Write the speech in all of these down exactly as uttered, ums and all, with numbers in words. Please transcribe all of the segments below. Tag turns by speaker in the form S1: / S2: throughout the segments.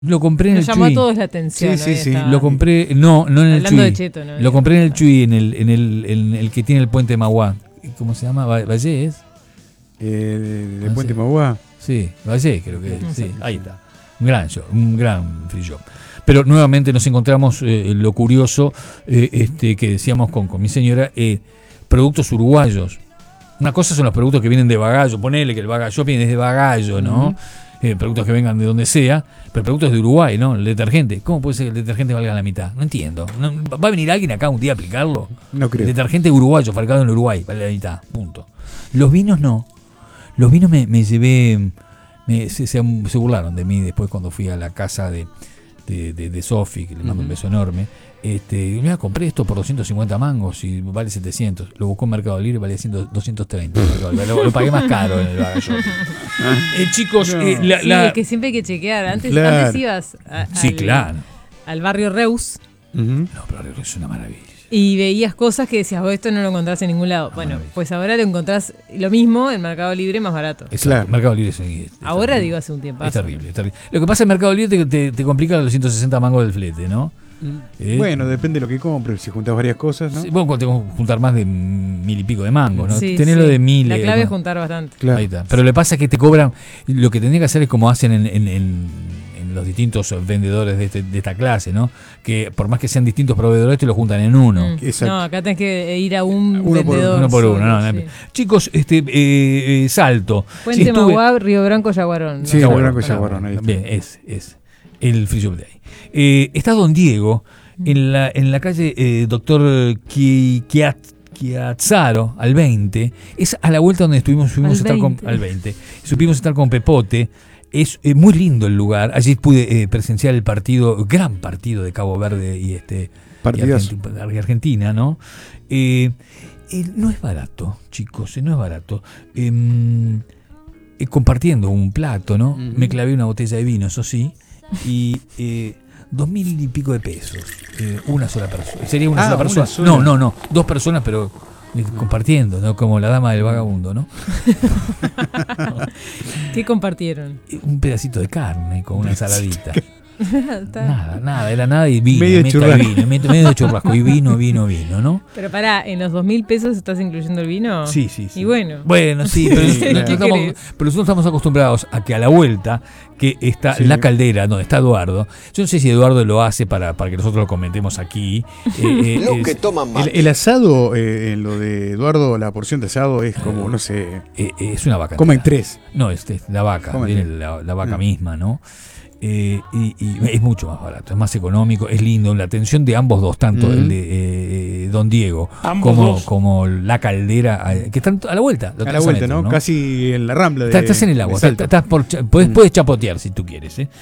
S1: Lo compré en
S2: Nos
S1: el
S2: llamó
S1: Chuy.
S2: a todos la atención.
S1: Sí, sí, sí.
S2: Estaba...
S1: Lo compré, no, no en el
S2: Hablando
S1: Chuy.
S2: de cheto, ¿no?
S1: Lo compré en el Chuy, en el, en el, en el que tiene el puente de Maguá. ¿Cómo se llama? ¿Valle es?
S3: Eh, ¿El
S1: No
S3: puente
S1: sé.
S3: Maguá?
S1: Sí, Valle creo que es.
S2: No
S1: Sí,
S2: sé.
S1: ahí está. Un gran show, un gran free shop. Pero nuevamente nos encontramos eh, lo curioso eh, este, que decíamos con, con mi señora, eh, productos uruguayos. Una cosa son los productos que vienen de Bagallo, ponele que el Bagallo viene de Bagallo, ¿no? Uh-huh. Eh, productos que vengan de donde sea, pero productos de Uruguay, ¿no? El detergente. ¿Cómo puede ser que el detergente valga la mitad? No entiendo. ¿No, ¿Va a venir alguien acá un día a aplicarlo?
S3: No creo.
S1: El detergente uruguayo, fabricado en Uruguay, vale la mitad. Punto. Los vinos no. Los vinos me, me llevé... Me, se, se, se burlaron de mí después cuando fui a la casa de, de, de, de Sofi, que le mando uh-huh. un beso enorme. Este, mira, compré esto por doscientos cincuenta mangos y vale setecientos. Lo buscó en Mercado Libre y valía doscientos treinta. Lo, lo pagué más caro en el Bagallo. eh, chicos, no. eh, la,
S2: sí,
S1: la...
S2: es que siempre hay que chequear. Antes,
S3: claro.
S2: antes ibas a,
S1: sí,
S2: al,
S1: claro.
S2: al barrio Reus.
S1: Uh-huh. No, pero Reus es una maravilla.
S2: Y veías cosas que decías, vos esto no lo encontrás en ningún lado. Una bueno, maravilla. Pues ahora lo encontrás lo mismo en Mercado Libre más barato.
S1: Exacto. Claro. Mercado Libre es, es
S2: ahora
S1: terrible.
S2: digo hace un tiempo.
S1: Es terrible, es terrible. Lo que pasa en Mercado Libre te, te, te complica los ciento sesenta mangos del flete, ¿no?
S3: ¿Eh? Bueno, depende de lo que compres. Si juntas varias cosas, ¿no?
S1: Sí, vos tenés que juntar más de mil y pico de mangos, ¿no?
S2: Sí,
S1: tenés
S2: sí.
S1: lo de mil.
S2: La clave
S1: eh,
S2: es juntar bastante.
S1: Claro. Ahí está. Pero le pasa que te cobran. Lo que tendría que hacer es como hacen en, en, en, en los distintos vendedores de, este, de esta clase, ¿no? Que por más que sean distintos proveedores, te lo juntan en uno.
S2: Mm. No, acá tenés que ir a un
S1: uno
S2: vendedor.
S1: Por, uno por uno. No, sí. no. Chicos, este eh, eh, Salto.
S2: Puente sí, estuve... Maguá, Río Branco, Yaguarón.
S3: Sí, Río Branco, Yaguarón. Ahí
S1: Bien, es, es el free shop de ahí. Eh, está Don Diego. En la, en la calle eh, Doctor Chiazzaro, al veinte, es a la vuelta donde estuvimos, subimos
S2: al,
S1: estar con, al veinte, supimos estar con Pepote. Es eh, muy lindo el lugar. Allí pude eh, presenciar el partido, gran partido de Cabo Verde y este y Argentina, Argentina, ¿no? Eh, eh, no es barato, chicos, eh, no es barato. Eh, eh, compartiendo un plato, ¿no? Uh-huh. Me clavé una botella de vino, eso sí, y eh, dos mil y pico de pesos. Eh, una sola persona. Sería una
S3: ah,
S1: sola persona.
S3: Una sola.
S1: No, no, no. Dos personas, pero eh, compartiendo, ¿no? Como la dama del vagabundo, ¿no?
S2: ¿Qué compartieron?
S1: Un pedacito de carne con una ensaladita. Nada, nada, era nada y vino,
S3: medio churrasco.
S1: Vino, medio churrasco y vino, vino, vino, ¿no?
S2: Pero pará, ¿en los dos mil pesos estás incluyendo el vino?
S1: Sí, sí, sí.
S2: Y bueno.
S1: Bueno, sí, pero, nosotros estamos, pero nosotros estamos acostumbrados a que a la vuelta, que está sí. la caldera, donde está Eduardo, yo no sé si Eduardo lo hace para, para que nosotros lo comentemos aquí.
S4: Eh, lo es, que toman más.
S3: El, el asado, eh, en lo de Eduardo, la porción de asado es como, no sé.
S1: Eh, es una vaca.
S3: Comen tres.
S1: No, es, es la vaca, viene la, la vaca no. misma, ¿no? Eh, y, y es mucho más barato, es más económico, es lindo. La atención de ambos dos, tanto mm-hmm. el de eh, Don Diego como, como la caldera, que están a la vuelta.
S3: A la vuelta, metros, ¿no? ¿no? Casi en la rambla. De,
S1: estás, estás en el agua, estás, estás por, puedes, mm. puedes chapotear si tú quieres. ¿eh?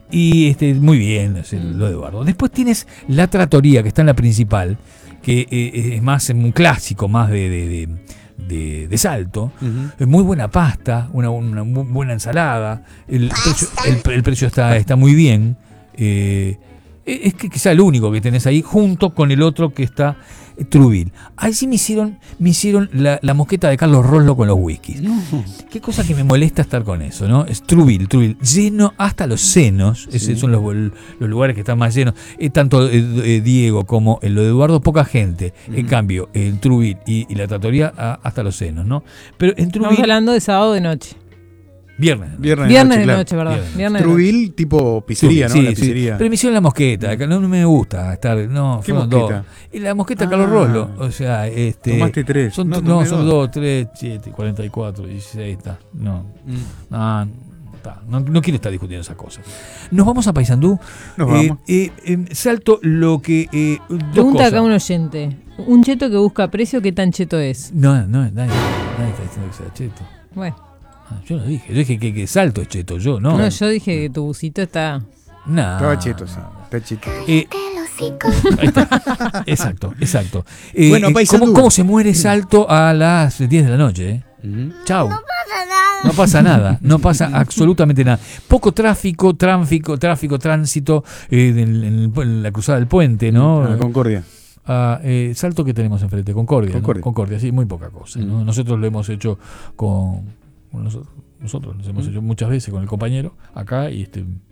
S1: Y este, muy bien, es el, lo de Eduardo. Después tienes la trattoria, que está en la principal, que eh, es más un clásico, más de... de, de De, de Salto, uh-huh. muy buena pasta, una, una muy buena ensalada, el precio, el, el precio está, está muy bien, eh, es que quizá el único que tenés ahí, junto con el otro que está Truville. Ahí sí me hicieron, me hicieron la, la mosqueta de Carlos Roslo con los whiskies. No. Qué cosa que me molesta estar con eso, ¿no? Es Truville, Truville, lleno hasta los senos, sí. Esos son los, los lugares que están más llenos. Eh, tanto eh, Diego como el lo de Eduardo, poca gente. Uh-huh. En cambio, el Truville y, y la trattoria a, hasta los senos, ¿no? Pero en Truville,
S2: estamos hablando de sábado de noche.
S1: Viernes.
S3: Viernes,
S2: Viernes de
S3: noche,
S2: noche,
S3: claro.
S2: ¿verdad? Viernes
S3: Truville tipo pizzería,
S1: sí,
S3: ¿no? La
S1: sí,
S3: pizzería.
S1: Pero me hicieron la mosqueta, no, no me gusta estar, no,
S3: ¿Qué
S1: fueron
S3: mosqueta?
S1: dos. Y la mosqueta
S3: ah,
S1: Carlos Roslo, o sea, este
S3: tomaste tres.
S1: Son, no, no son dos, tres, siete, cuarenta y cuatro, dieciséis, está. No. Mm. Ah, está. No, no quiero estar discutiendo esas cosas. Nos vamos a Paysandú.
S3: Nos vamos.
S1: Eh, eh, salto lo que eh, dos
S2: Pregunta
S1: cosas.
S2: acá un oyente. Un cheto que busca precio, ¿qué tan cheto es?
S1: No, no, nadie, nadie está diciendo que sea cheto.
S2: Bueno.
S1: Ah, yo no dije, yo dije que, que Salto es cheto, yo, ¿no?
S2: No, yo dije que tu busito está...
S3: No. Estaba cheto, sí. Está cheto.
S1: Eh, ahí está. Exacto, exacto. Eh,
S3: bueno,
S1: eh, ¿cómo, ¿Cómo se muere Salto a las diez de la noche? Eh? Uh-huh. Chau.
S5: No pasa nada.
S1: No pasa nada, no pasa absolutamente nada. Poco tráfico, tráfico, tráfico, tránsito eh, en, en, en la cruzada del puente, ¿no?
S3: Ah, Concordia.
S1: Ah, eh, Salto que tenemos enfrente, Concordia.
S3: Concordia,
S1: ¿no? Concordia, sí, muy poca cosa. ¿no? Uh-huh. Nosotros lo hemos hecho con... con nosotros, nosotros nos hemos uh-huh. hecho muchas veces con el compañero acá y este